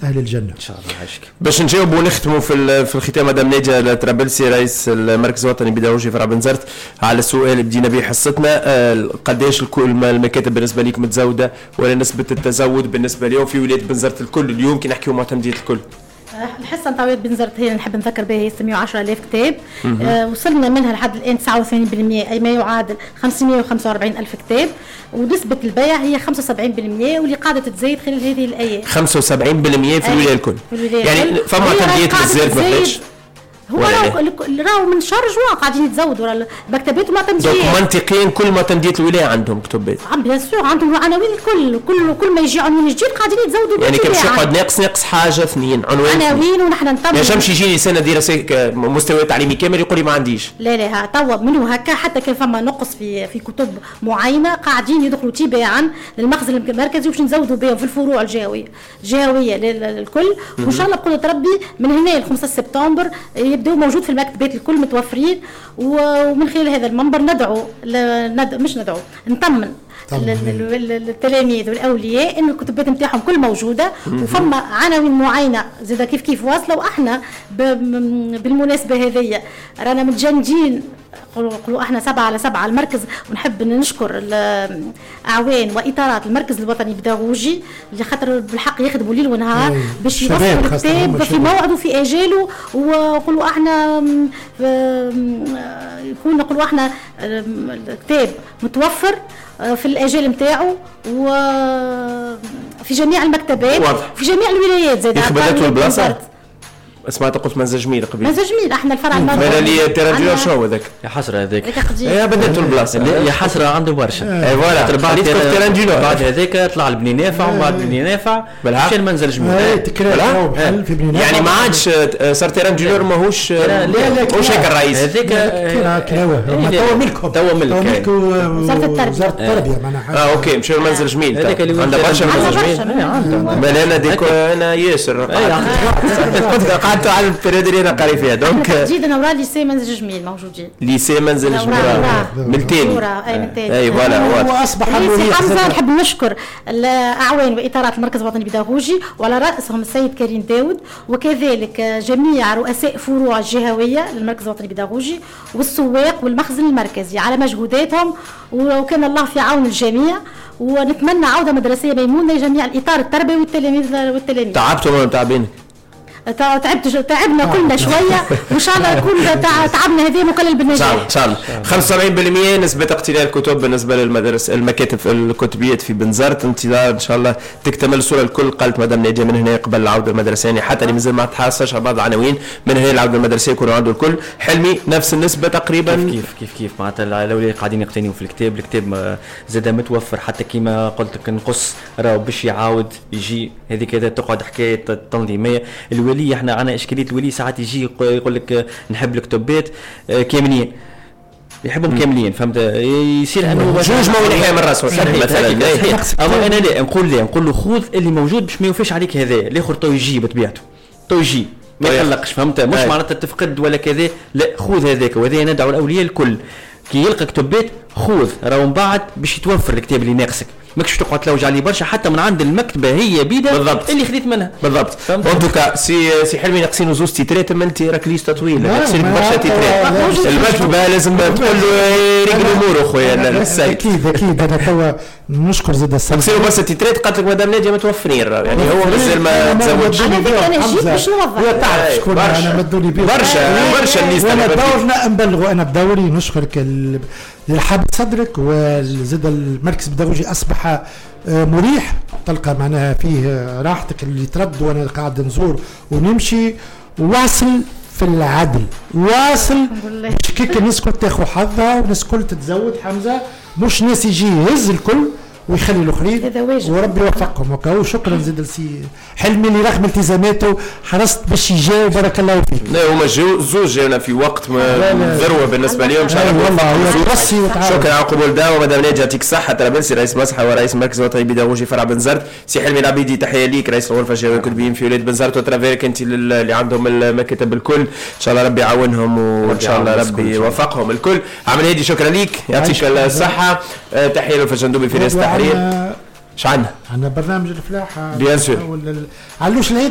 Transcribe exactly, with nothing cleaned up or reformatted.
أهل الجنة إن شاء الله. عاشك. باش نجاوبوا ونختموا في في الختام مدام ناجية طرابلسي رئيس المركز الوطني بيداغوجي فرع بنزرت على السؤال اللي بدينا به حصتنا، قداش الكل المكاتب بالنسبة ليك متزودة ولا نسبة التزود بالنسبة اليوم في ولاية بنزرت الكل اليوم كي نحكيو معتمدية الكل؟ الحصه نتاع بنزرت هي نحب نذكر بها هي ستمائة وعشرة آلاف كتاب. آه وصلنا منها لحد الان تسعة وثمانين بالمئة اي ما يعادل خمسمائة وخمسة وأربعين ألف كتاب، ونسبه البيع هي خمسة وسبعين بالمئة واللي قاعده تزيد خلال هذه الايام. خمسة وسبعين بالمئة في الولايه الكل. يعني فما معتمديات بالزيادة ما بداتش. هو راهو من شهر جوان قاعدين يتزودوا المكتبات ومعتمديات. دونك منطقيا كل معتمديات الولايه عندهم كتبات. بيان سور عندهم عناوين الكل، كل كل ما يجي عنوان جديد قاعدين يتزودوا. يعني كيفاش يقعد ناقص ناقص حاجه اثنين عنوان. عناوين ونحن نطمن. ما ينجمش يجيني سنه دراسيه مستوى تعليمي كامل يقول لي ما عنديش. لا لا توا منه هكا حتى كان فما نقص في في كتب معينه قاعدين يدخلوا تباعا للمخزن المركزي باش نزودوا بهم في الفروع الجهويه الجهويه للكل. وان شاء الله بقدره ربي من هنا ل خمسة سبتمبر يبداو موجود في المكتب بيت الكل متوفرين. ومن خلال هذا المنبر ندعو ند... مش ندعو نطمن التلاميذ والاولياء ان الكتبات نتاعهم كل موجوده وفما عناوين معينه زاد كيف كيف واصله. واحنا ب... بالمناسبه هذه رانا متجندين قلوا احنا سبعة على سبعة المركز، ونحب نشكر اعوان واطارات المركز الوطني البيداغوجي اللي خاطر بالحق يخدموا ليل ونهار باش يوصلوا الكتاب في موعده في اجاله. وقلوا احنا يكون نقولوا احنا الكتاب متوفر في الاجال نتاعو وفي جميع المكتبات في جميع الولايات. زاد خدمته البلاصه سمعت قلت منزل جميل قبل منزل جميل احنا الفرع المركزي انا لي تيرانجيور شو هذاك يا حسره هذاك يا بديتوا البلاصه يا حسره عنده برشا. اي فوالا بعد تيرانجيور بعد هذاك طلع لبني نافع وبعد بني نافع مشى المنزل جميل يعني ما عادش صار تيرانجيور ماهوش لا لا واش هيك الرئيس هذاك تو ملكهم تو ملك وزاره التربيه التربيه معناها اه اوكي مشى المنزل جميل هذاك اللي عنده برشا منزل جميل ما انا ديك انا ياسر قعدت على البريود اللي انا قاري فيها دونك جديد انا ورا ليسي منزل جميل موجودين ليسي منزل جميل من تاني اي فوالا واصبح حمزه. نحب نشكر الاعوان واطارات المركز الوطني البيداغوجي وعلى راسهم السيد كريم داود وكذلك جميع رؤساء فروع الجهويه للمركز الوطني البيداغوجي والسواق والمخزن المركزي على مجهوداتهم وكان الله في عون الجميع. ونتمنى عوده مدرسيه ميمونه لجميع الاطار التربوي والتلاميذ والتلاميذ. تعبتوا ولا تعبين؟ تعبت تعبنا كلنا شويه وان شاء الله يكون تعبنا هذه مكلل بالنجاح ان شاء الله. خمسة وسبعين بالمئة نسبه اقتناء الكتب بالنسبه للمدارس المكاتب الكتبيات في بنزرت. انتظار ان شاء الله تكتمل الصوره الكل. قالت مدام ناجية من هنا قبل العوده المدرسيه يعني حتى اللي مازال ما تحصلش على بعض العناوين من هنا العوده المدرسيه يكونوا عنده الكل. حلمي نفس النسبه تقريبا كيف كيف كيف معناتها الاولياء قاعدين يقتنيوا في الكتاب. الكتاب زاد متوفر حتى كيما قلت لك نقص راهو باش يعاود يجي هذه كذا تقعد حكايه تنظيميه. الولي احنا عندنا اشكاليه الولي ساعات يجي يقول لك نحب الكتبات كاملين يحبهم كاملين فهمت يصير انه جوج ما ونحيا من راسه مثلا. اما انا لا نقول لا نقول له خذ اللي موجود باش ما يوفيش عليك هذا الاخر تو يجي بطبيعته تو يجي ما يقلقش فهمت مش معناتها تفقد ولا كذا لا خذ هذاك. وهذا ندعو الاولياء الكل كي يلقى كتبات خذ راهو من بعد باش يتوفر الكتاب اللي ناقصك ماكش تقعد تلوج عليه برشا حتى من عند المكتبه هي بيدا بالضبط اللي خديت منها بالضبط. انتوكا سي سي حلمي ناقصين زوز تيترات اما انت راك ليسته طويله ناقصين برشا تيترات. المكتبه لازم تقول له رجل امور اخويا السيد. اكيد اكيد انا توا نشكر زاد السيد نقصيروا بس التيترات قالت لك مدام ناجية متوفرين يعني هو مازال ما تزوجش. انا جيت باش نوضح تعرف شكون انا مدوني بيه برشا برشا الليسته. انا دورنا نبلغوا انا بدوري نشكرك اللي حاب صدرك وزاد المركز البيداغوجي اصبح مريح تلقى معناها فيه راحتك اللي ترد وانا قاعد نزور ونمشي واصل في العدل واصل مش كيك الناس كل تاخذ حظها والناس كل تتزود حمزه مش ناس يجي يهز الكل ويخلي الاخرين وربي يوفقهم. وكاو شكرا زيد السي حلمي اللي رغم التزاماته حرصت باش يجاوب بارك الله فيك. لا هما زوج جاونا في وقت ذروه بالنسبه لهم ان شاء الله والله. شكرا على قبول الدعوه مدام ناجية يعطيك الصحه. طرابلسي رئيس مصحه ورئيس مركز الوطني البيداغوجي فرع بنزرت. سي حلمي العبيدي تحيه ليك رئيس الغرفه الجهويه الكتبيين في ولايه بنزرت وترافيرك انت اللي عندهم المكاتب الكل ان شاء الله ربي يعاونهم وان شاء الله ربي يوفقهم الكل. عمل هادي شكرا ليك يعطيك الصحه. تحيه للفجندوبي في رئاسه التحرير. شو عندنا؟ عندنا برنامج الفلاحه بيان سور علوش